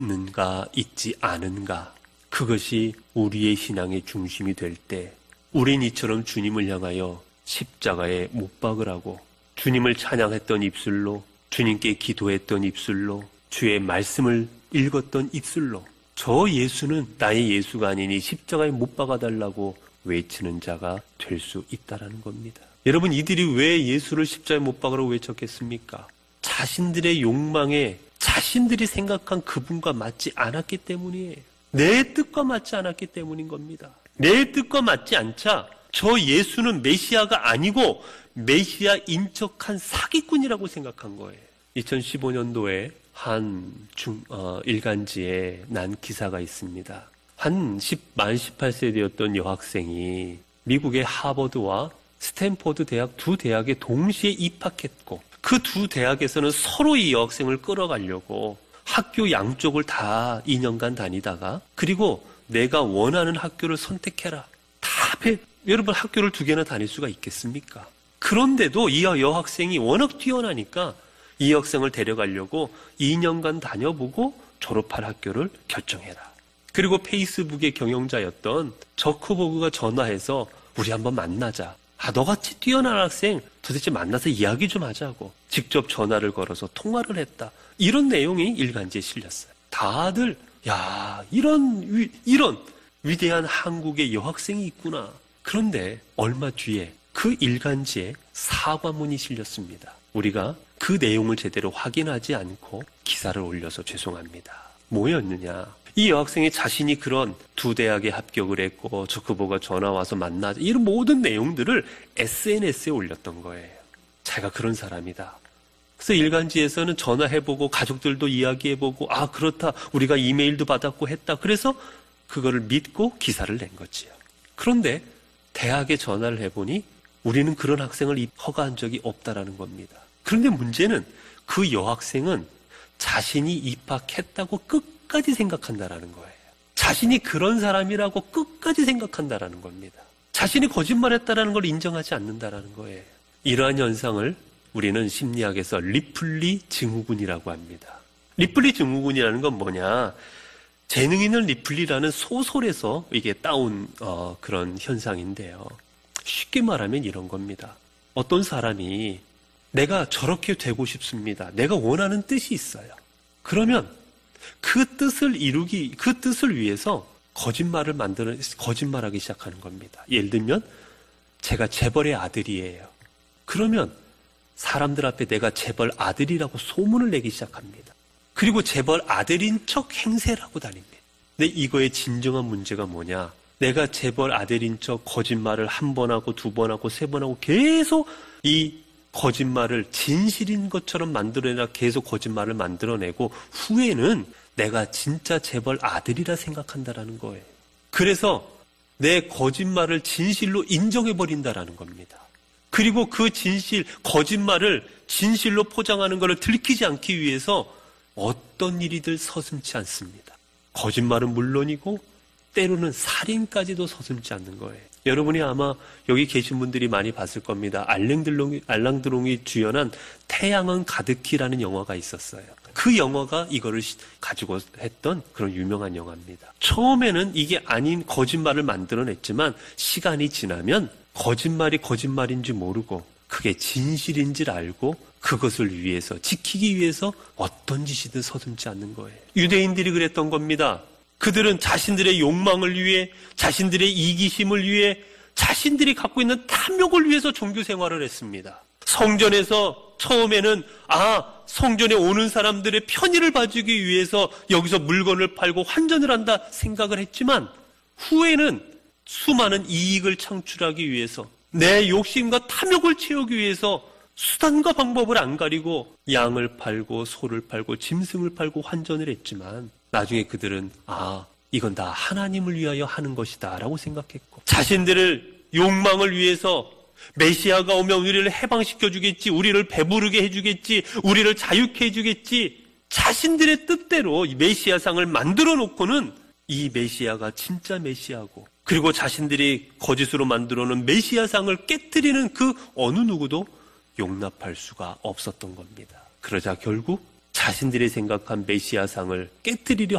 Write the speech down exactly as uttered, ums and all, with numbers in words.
있는가 있지 않은가, 그것이 우리의 신앙의 중심이 될 때 우린 이처럼 주님을 향하여 십자가에 못 박으라고, 주님을 찬양했던 입술로, 주님께 기도했던 입술로, 주의 말씀을 읽었던 입술로 저 예수는 나의 예수가 아니니 십자가에 못 박아달라고 외치는 자가 될 수 있다는 겁니다. 여러분, 이들이 왜 예수를 십자가에 못 박으라고 외쳤겠습니까? 자신들의 욕망에 자신들이 생각한 그분과 맞지 않았기 때문이에요. 내 뜻과 맞지 않았기 때문인 겁니다. 내 뜻과 맞지 않자 저 예수는 메시아가 아니고 메시아 인척한 사기꾼이라고 생각한 거예요. 이천십오 년도에 한 중, 어, 일간지에 난 기사가 있습니다. 한 만 십팔 세 되었던 여학생이 미국의 하버드와 스탠포드 대학 두 대학에 동시에 입학했고, 그 두 대학에서는 서로 이 여학생을 끌어가려고 학교 양쪽을 다 이 년간 다니다가, 그리고 내가 원하는 학교를 선택해라. 다 배, 여러분 학교를 두 개나 다닐 수가 있겠습니까? 그런데도 이 여학생이 워낙 뛰어나니까 이 여학생을 데려가려고 이 년간 다녀보고 졸업할 학교를 결정해라. 그리고 페이스북의 경영자였던 저커버그가 전화해서 우리 한번 만나자. 아, 너같이 뛰어난 학생 도대체 만나서 이야기 좀 하자고 직접 전화를 걸어서 통화를 했다. 이런 내용이 일간지에 실렸어요. 다들 야, 이런 위, 이런 위대한 한국의 여학생이 있구나. 그런데 얼마 뒤에 그 일간지에 사과문이 실렸습니다. 우리가 그 내용을 제대로 확인하지 않고 기사를 올려서 죄송합니다. 뭐였느냐? 이 여학생이 자신이 그런 두 대학에 합격을 했고 저크버가 전화 와서 만나자, 이런 모든 내용들을 에스엔에스에 올렸던 거예요. 자기가 그런 사람이다. 그래서 일간지에서는 전화해보고 가족들도 이야기해보고, 아 그렇다, 우리가 이메일도 받았고 했다. 그래서 그거를 믿고 기사를 낸 거지요. 그런데 대학에 전화를 해보니 우리는 그런 학생을 허가한 적이 없다라는 겁니다. 그런데 문제는 그 여학생은 자신이 입학했다고 끝까지 생각한다라는 거예요. 자신이 그런 사람이라고 끝까지 생각한다라는 겁니다. 자신이 거짓말했다라는 걸 인정하지 않는다라는 거예요. 이러한 현상을 우리는 심리학에서 리플리 증후군이라고 합니다. 리플리 증후군이라는 건 뭐냐? 재능 있는 리플리라는 소설에서 이게 따온 어, 그런 현상인데요. 쉽게 말하면 이런 겁니다. 어떤 사람이 내가 저렇게 되고 싶습니다. 내가 원하는 뜻이 있어요. 그러면 그 뜻을 이루기, 그 뜻을 위해서 거짓말을 만드는, 거짓말하기 시작하는 겁니다. 예를 들면 제가 재벌의 아들이에요. 그러면 사람들 앞에 내가 재벌 아들이라고 소문을 내기 시작합니다. 그리고 재벌 아들인 척 행세를 하고 다닙니다. 근데 이거의 진정한 문제가 뭐냐? 내가 재벌 아들인 척 거짓말을 한 번 하고 두 번 하고 세 번 하고 계속 이 거짓말을 진실인 것처럼 만들어내다 계속 거짓말을 만들어내고 후에는 내가 진짜 재벌 아들이라 생각한다라는 거예요. 그래서 내 거짓말을 진실로 인정해버린다라는 겁니다. 그리고 그 진실, 거짓말을 진실로 포장하는 것을 들키지 않기 위해서 어떤 일이든 서슴지 않습니다. 거짓말은 물론이고 때로는 살인까지도 서슴지 않는 거예요. 여러분이 아마 여기 계신 분들이 많이 봤을 겁니다. 알랑드롱이, 알랑드롱이 주연한 태양은 가득히라는 영화가 있었어요. 그 영화가 이거를 가지고 했던 그런 유명한 영화입니다. 처음에는 이게 아닌 거짓말을 만들어냈지만 시간이 지나면 거짓말이 거짓말인지 모르고 그게 진실인 줄 알고 그것을 위해서, 지키기 위해서 어떤 짓이든 서슴지 않는 거예요. 유대인들이 그랬던 겁니다. 그들은 자신들의 욕망을 위해, 자신들의 이기심을 위해, 자신들이 갖고 있는 탐욕을 위해서 종교 생활을 했습니다. 성전에서 처음에는 아, 성전에 오는 사람들의 편의를 봐주기 위해서 여기서 물건을 팔고 환전을 한다 생각을 했지만 후에는 수많은 이익을 창출하기 위해서, 내 욕심과 탐욕을 채우기 위해서 수단과 방법을 안 가리고 양을 팔고 소를 팔고 짐승을 팔고 환전을 했지만 나중에 그들은 아, 이건 다 하나님을 위하여 하는 것이다 라고 생각했고, 자신들을 욕망을 위해서 메시아가 오면 우리를 해방시켜 주겠지, 우리를 배부르게 해주겠지, 우리를 자유케 해주겠지, 자신들의 뜻대로 메시아상을 만들어 놓고는 이 메시아가 진짜 메시아고, 그리고 자신들이 거짓으로 만들어 놓은 메시아상을 깨트리는 그 어느 누구도 용납할 수가 없었던 겁니다. 그러자 결국 자신들이 생각한 메시아상을 깨뜨리려